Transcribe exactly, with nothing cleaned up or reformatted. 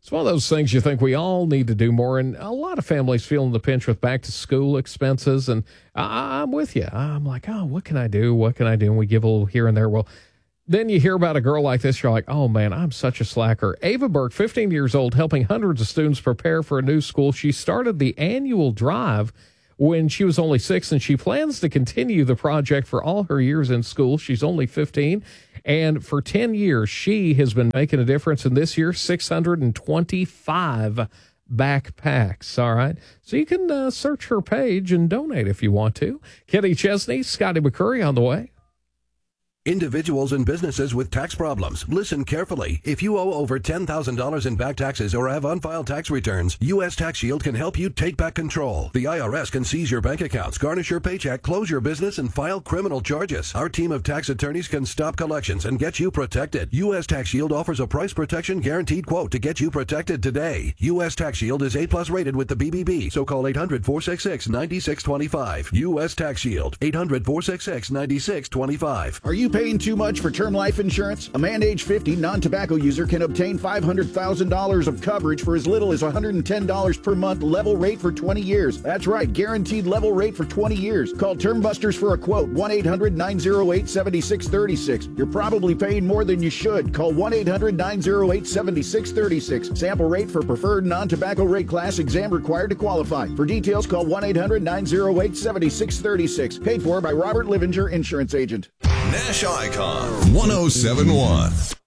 It's one of those things you think we all need to do more, and a lot of families feeling the pinch with back-to-school expenses, and I, I'm with you. I'm like, oh, what can I do? What can I do? And we give a little here and there. Well, then you hear about a girl like this, you're like, oh, man, I'm such a slacker. Ava Burke, fifteen years old, helping hundreds of students prepare for a new school. She started the annual drive when she was only six, and she plans to continue the project for all her years in school. She's only fifteen, and for ten years, she has been making a difference. And this year, six hundred twenty-five backpacks. All right. So you can uh, search her page and donate if you want to. Kenny Chesney, Scotty McCurry on the way. Individuals and businesses with tax problems, listen carefully. If you owe over ten thousand dollars in back taxes or have unfiled tax returns, U S Tax Shield can help you take back control. The I R S can seize your bank accounts, garnish your paycheck, close your business, and file criminal charges. Our team of tax attorneys can stop collections and get you protected. U S Tax Shield offers a price protection guaranteed quote to get you protected today. U S Tax Shield is A plus rated with the B B B, so call eight hundred, four six six, nine six two five. U S Tax Shield, eight hundred, four six six, nine six two five. Are you paying too much for term life insurance? A man age fifty non-tobacco user can obtain five hundred thousand dollars of coverage for as little as one hundred ten dollars per month, level rate for twenty years. That's right, guaranteed level rate for twenty years. Call Term Busters for a quote, one eight hundred, nine oh eight, seven six three six. You're probably paying more than you should. Call one eight hundred, nine oh eight, seven six three six. Sample rate for preferred non-tobacco rate class, exam required to qualify. For details, call one eight hundred, nine oh eight, seven six three six. Paid for by Robert Livinger, Insurance Agent. Nash Icon one oh seven point one.